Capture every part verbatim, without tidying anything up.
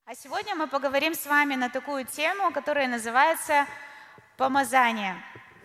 А сегодня мы поговорим с вами на такую тему, которая называется «Помазание».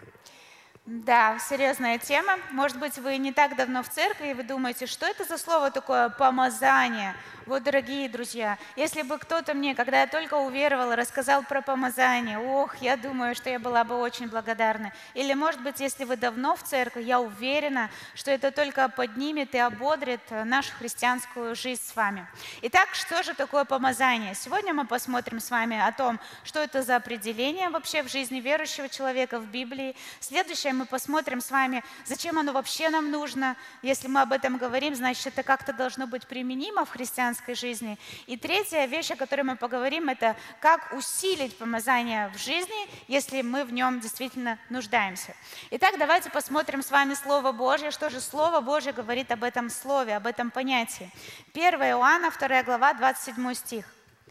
Да, серьезная тема. Может быть, вы не так давно в церкви, и вы думаете, что это за слово такое «помазание». Вот, дорогие друзья, если бы кто-то мне, когда я только уверовала, рассказал про помазание, ох, я думаю, что я была бы очень благодарна. Или, может быть, если вы давно в церкви, я уверена, что это только поднимет и ободрит нашу христианскую жизнь с вами. Итак, что же такое помазание? Сегодня мы посмотрим с вами о том, что это за определение вообще в жизни верующего человека в Библии. Следующее мы посмотрим с вами, зачем оно вообще нам нужно. Если мы об этом говорим, значит, это как-то должно быть применимо в христианской жизни. И третья вещь, о которой мы поговорим, это как усилить помазание в жизни, если мы в нем действительно нуждаемся. Итак, давайте посмотрим с вами Слово Божье. Что же Слово Божье говорит об этом слове, об этом понятии? первое Иоанна, вторая глава, двадцать седьмой стих.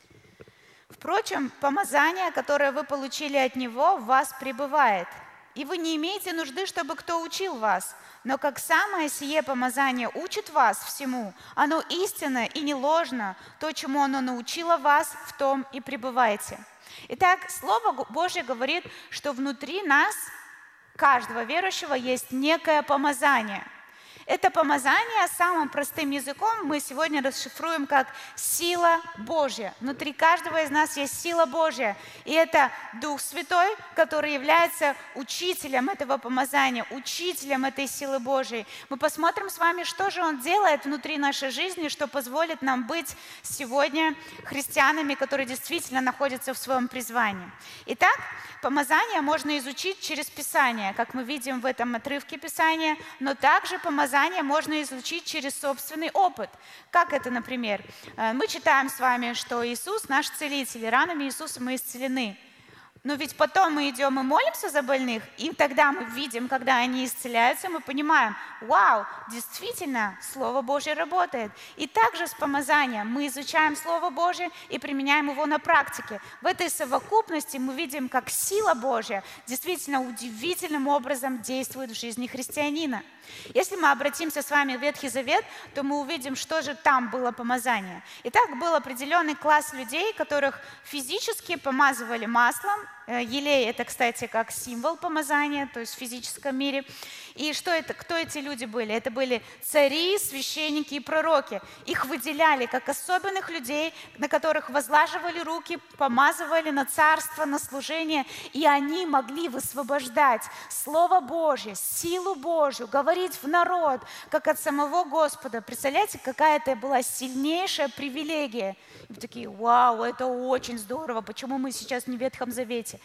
«Впрочем, помазание, которое вы получили от Него, в вас пребывает. И вы не имеете нужды, чтобы кто учил вас, но как самое сие помазание учит вас всему, оно истинно и не ложно, то, чему оно научило вас, в том и пребывайте». Итак, Слово Божье говорит, что внутри нас, каждого верующего, есть некое помазание. Это помазание самым простым языком мы сегодня расшифруем как сила Божья. Внутри каждого из нас есть сила Божья. И это Дух Святой, который является учителем этого помазания, учителем этой силы Божьей. Мы посмотрим с вами, что же Он делает внутри нашей жизни, что позволит нам быть сегодня христианами, которые действительно находятся в своем призвании. Итак, помазание можно изучить через Писание, как мы видим в этом отрывке Писания, но также помазание можно изучить через собственный опыт. Как это, например? Мы читаем с вами, что Иисус наш целитель, и ранами Иисуса мы исцелены. Но ведь потом мы идем и молимся за больных, и тогда мы видим, когда они исцеляются, мы понимаем, вау, действительно, Слово Божье работает. И также с помазанием мы изучаем Слово Божье и применяем его на практике. В этой совокупности мы видим, как сила Божья действительно удивительным образом действует в жизни христианина. Если мы обратимся с вами в Ветхий Завет, то мы увидим, что же там было помазание. Итак, был определенный класс людей, которых физически помазывали маслом. Елей – это, кстати, как символ помазания, то есть в физическом мире. И что это, кто эти люди были? Это были цари, священники и пророки. Их выделяли как особенных людей, на которых возлаживали руки, помазывали на царство, на служение, и они могли высвобождать Слово Божье, силу Божью, говорить в народ, как от самого Господа. Представляете, какая это была сильнейшая привилегия. И вы такие, вау, это очень здорово, почему мы сейчас не в Ветхом Завете?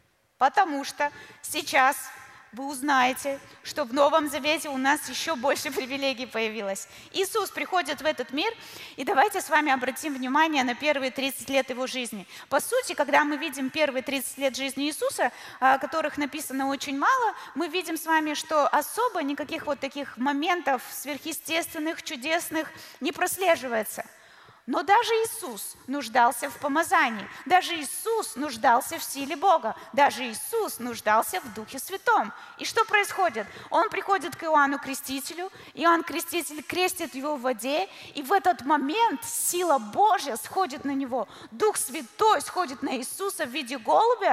Потому что сейчас вы узнаете, что в Новом Завете у нас еще больше привилегий появилось. Иисус приходит в этот мир, и давайте с вами обратим внимание на первые тридцать лет Его жизни. По сути, когда мы видим первые тридцать лет жизни Иисуса, о которых написано очень мало, мы видим с вами, что особо никаких вот таких моментов сверхъестественных, чудесных не прослеживается. Но даже Иисус нуждался в помазании, даже Иисус нуждался в силе Бога, даже Иисус нуждался в Духе Святом. И что происходит? Он приходит к Иоанну Крестителю, Иоанн Креститель крестит его в воде, и в этот момент сила Божья сходит на него, Дух Святой сходит на Иисуса в виде голубя,